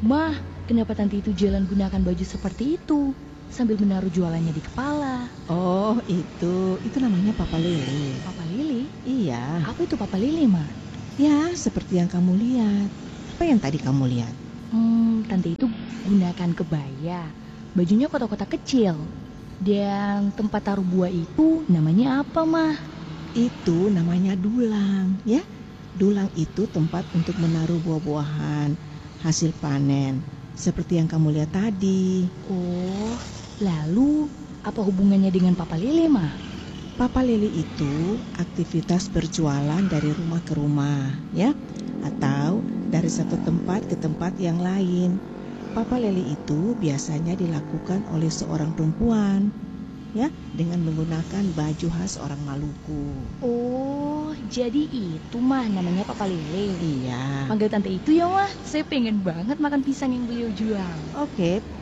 Mah, kenapa tante itu jalan gunakan baju seperti itu sambil menaruh jualannya di kepala? Oh, itu namanya Papa Lele. Papa Lili? Iya, Apa itu Papa Lili, mah? ya seperti yang kamu lihat. Apa yang tadi kamu lihat? Tante itu gunakan kebaya. Bajunya kotak-kotak kecil. Dan tempat taruh buah itu namanya apa, mah? Itu namanya dulang, ya. Dulang itu tempat untuk menaruh buah-buahan hasil panen, seperti yang kamu lihat tadi. Oh, lalu apa hubungannya dengan Papa Lili, mah? Papa Lele itu aktivitas berjualan dari rumah ke rumah, ya, atau dari satu tempat ke tempat yang lain. Papa Lele itu biasanya dilakukan oleh seorang perempuan, ya, dengan menggunakan baju khas orang Maluku. Oh, jadi itu mah namanya Papa Lili. Iya. Panggil tante itu ya, mah. Saya pengen banget makan pisang yang beliau jual. Oke,